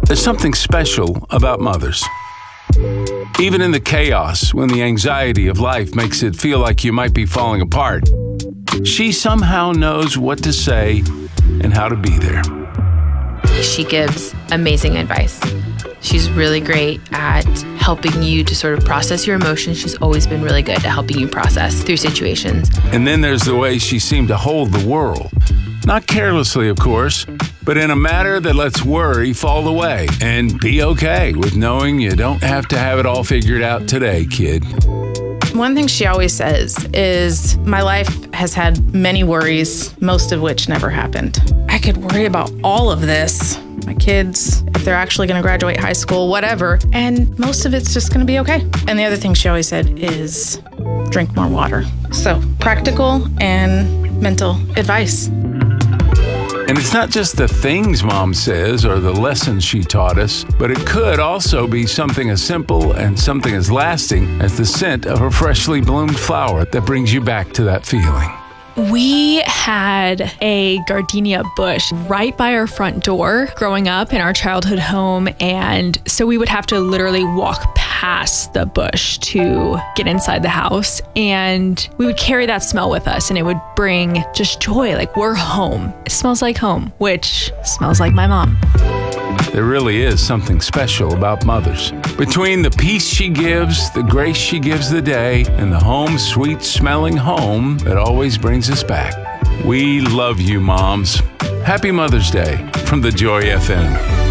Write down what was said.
There's something special about mothers. Even in the chaos, when the anxiety of life makes it feel like you might be falling apart, she somehow knows what to say and how to be there. She gives amazing advice. She's really great at helping you to sort of process your emotions. She's always been really good at helping you process through situations. And then there's the way she seemed to hold the world. Not carelessly, of course, but in a manner that lets worry fall away and be okay with knowing you don't have to have it all figured out today, kid. One thing she always says is, my life has had many worries, most of which never happened. I could worry about all of this, my kids, if they're actually going to graduate high school, whatever, and most of it's just going to be okay. And the other thing she always said is, drink more water. So, practical and mental advice. And it's not just the things Mom says or the lessons she taught us, but it could also be something as simple and something as lasting as the scent of a freshly bloomed flower that brings you back to that feeling. We had a gardenia bush right by our front door growing up in our childhood home. And so we would have to literally walk past the bush to get inside the house. And we would carry that smell with us and it would bring just joy. Like, we're home. It smells like home, which smells like my mom. There really is something special about mothers. Between the peace she gives, the grace she gives the day, and the home sweet smelling home that always brings us back. We love you, moms. Happy Mother's Day from the Joy FM.